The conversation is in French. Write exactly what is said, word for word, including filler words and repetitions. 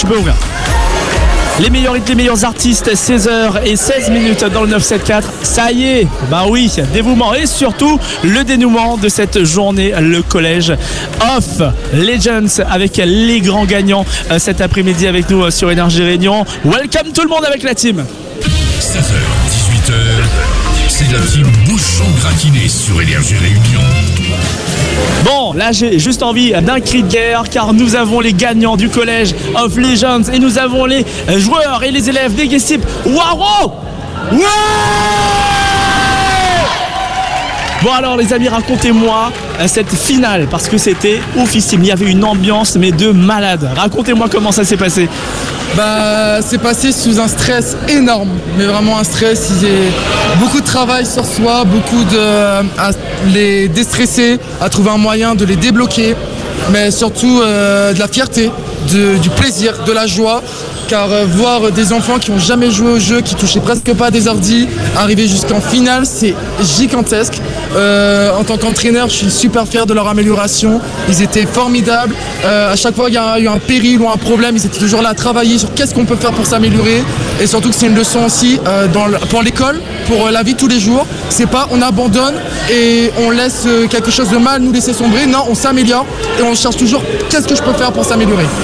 tu peux ouvrir. Les meilleurs hits, les meilleurs artistes, seize heures et seize minutes dans le neuf cent soixante-quatorze. Ça y est, bah oui, dévouement et surtout le dénouement de cette journée, le collège of Legends avec les grands gagnants euh, cet après-midi avec nous euh, sur Énergie Réunion. Welcome tout le monde avec la team. seize heures, dix-huit heures, c'est la team Bouchon Gratiné sur Énergie Réunion. Bon, là j'ai juste envie d'un cri de guerre car nous avons les gagnants du collège of Legends et nous avons les joueurs et les élèves des Guessip. Waouh! Ouais! Bon alors les amis, racontez-moi cette finale parce que c'était oufissime. Il y avait une ambiance mais de malade. Racontez-moi comment ça s'est passé. Bah, c'est passé sous un stress énorme, mais vraiment un stress. Il y a beaucoup de travail sur soi, beaucoup de à les déstresser, à trouver un moyen de les débloquer, mais surtout euh, de la fierté, de, du plaisir, de la joie. Car euh, voir des enfants qui n'ont jamais joué au jeu, qui touchaient presque pas à des ordis, arriver jusqu'en finale, c'est gigantesque. Euh, en tant qu'entraîneur, je suis super fier de leur amélioration. Ils étaient formidables. Euh, à chaque fois qu'il y a eu un péril ou un problème, ils étaient toujours là à travailler sur qu'est-ce qu'on peut faire pour s'améliorer. Et surtout que c'est une leçon aussi euh, dans le, pour l'école, pour euh, la vie de tous les jours. C'est pas on abandonne et on laisse euh, quelque chose de mal nous laisser sombrer. Non, on s'améliore et on cherche toujours qu'est-ce que je peux faire pour s'améliorer.